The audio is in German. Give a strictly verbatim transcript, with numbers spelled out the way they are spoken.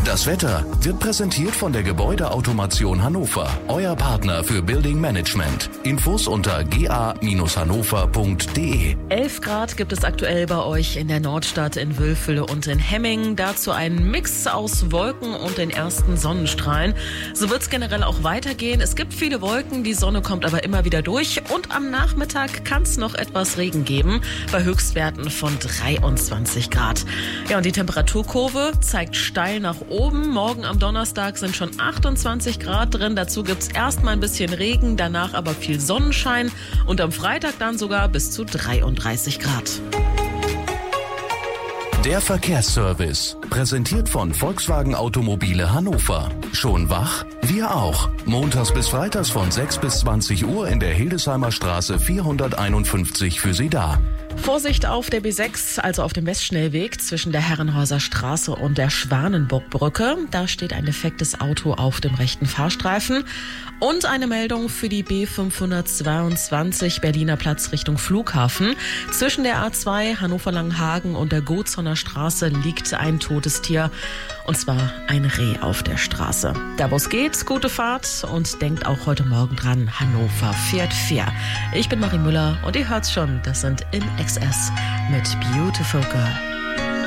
Das Wetter wird präsentiert von der Gebäudeautomation Hannover, euer Partner für Building Management. Infos unter g a Bindestrich hannover punkt d e. elf Grad gibt es aktuell bei euch in der Nordstadt, in Wülfele und in Hemming. Dazu ein Mix aus Wolken und den ersten Sonnenstrahlen. So wird es generell auch weitergehen. Es gibt viele Wolken, die Sonne kommt aber immer wieder durch. Und am Nachmittag kann es noch etwas Regen geben, bei Höchstwerten von dreiundzwanzig Grad. Ja, und die Temperaturkurve zeigt steil nach oben. Morgen am Donnerstag sind schon achtundzwanzig Grad drin. Dazu gibt es erstmal ein bisschen Regen, danach aber viel Sonnenschein. Und am Freitag dann sogar bis zu dreiunddreißig Grad. Der Verkehrsservice, präsentiert von Volkswagen Automobile Hannover. Schon wach? Wir auch. Montags bis freitags von sechs bis zwanzig Uhr in der Hildesheimer Straße vierhunderteinundfünfzig für Sie da. Vorsicht auf der B sechs, also auf dem Westschnellweg zwischen der Herrenhäuser Straße und der Schwanenburgbrücke. Da steht ein defektes Auto auf dem rechten Fahrstreifen. Und eine Meldung für die B fünfhundertzweiundzwanzig Berliner Platz Richtung Flughafen. Zwischen der A zwei Hannover-Langenhagen und der Gotzoner Straße liegt ein totes Tier. Und zwar ein Reh auf der Straße. Da wo es geht, gute Fahrt und denkt auch heute Morgen dran, Hannover fährt fair. Ich bin Marie Müller und ihr hört's schon, das sind In Excess mit Beautiful Girl.